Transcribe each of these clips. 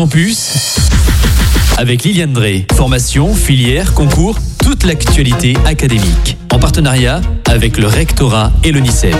Campus avec Liliane Drey. Formation, filière, concours, toute l'actualité académique. En partenariat avec le rectorat et le NICEP.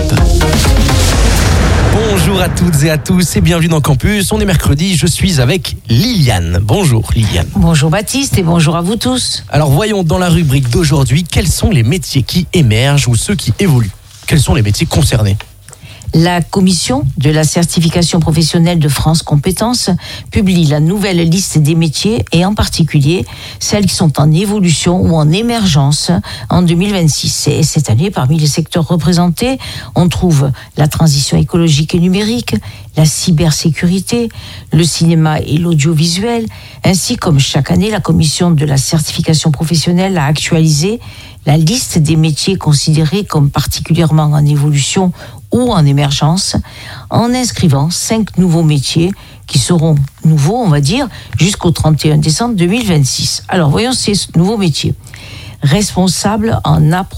Bonjour à toutes et à tous et bienvenue dans Campus. On est mercredi, je suis avec Liliane. Bonjour Liliane. Bonjour Baptiste et bonjour à vous tous. Alors voyons dans la rubrique d'aujourd'hui quels sont les métiers qui émergent ou ceux qui évoluent. Quels sont les métiers concernés ? La commission de la certification professionnelle de France Compétences publie la nouvelle liste des métiers et en particulier celles qui sont en évolution ou en émergence en 2026. Et cette année, parmi les secteurs représentés, on trouve la transition écologique et numérique, la cybersécurité, le cinéma et l'audiovisuel, ainsi comme chaque année, la commission de la certification professionnelle a actualisé la liste des métiers considérés comme particulièrement en évolution ou en émergence, en inscrivant 5 nouveaux métiers qui seront nouveaux, on va dire, jusqu'au 31 décembre 2026. Alors, voyons ces nouveaux métiers. Responsable en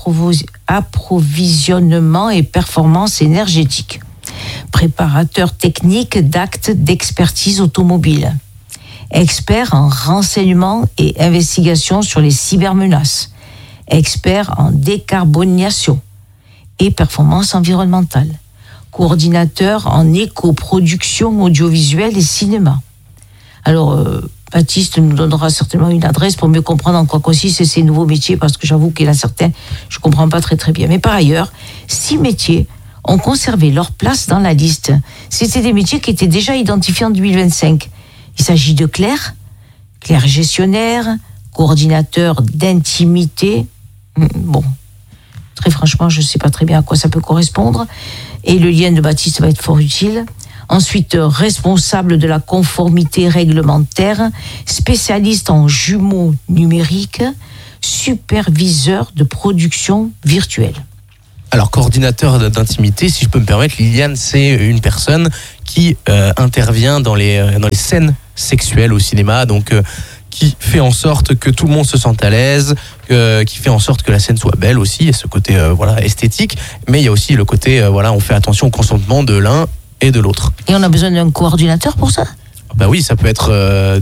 approvisionnement et performance énergétique. Préparateur technique d'actes d'expertise automobile. Expert en renseignement et investigation sur les cybermenaces. Expert en décarbonation et performance environnementale, coordinateur en éco-production audiovisuelle et cinéma. Alors, Baptiste nous donnera certainement une adresse pour mieux comprendre en quoi consistent ces nouveaux métiers, parce que j'avoue qu'il y en a certains, je ne comprends pas très bien. Mais par ailleurs, 6 métiers ont conservé leur place dans la liste. C'était des métiers qui étaient déjà identifiés en 2025. Il s'agit de clerc gestionnaire, coordinateur d'intimité. Bon, très franchement, je ne sais pas très bien à quoi ça peut correspondre. Et le lien de Baptiste va être fort utile. Ensuite, responsable de la conformité réglementaire, spécialiste en jumeaux numériques, superviseur de production virtuelle. Alors, coordinateur d'intimité, si je peux me permettre, Liliane, c'est une personne qui intervient dans les scènes sexuelles au cinéma, donc qui fait en sorte que tout le monde se sente à l'aise, qui fait en sorte que la scène soit belle aussi, et ce côté esthétique, mais il y a aussi le côté, on fait attention au consentement de l'un et de l'autre. Et on a besoin d'un coordinateur pour ça ? Bah oui, ça peut être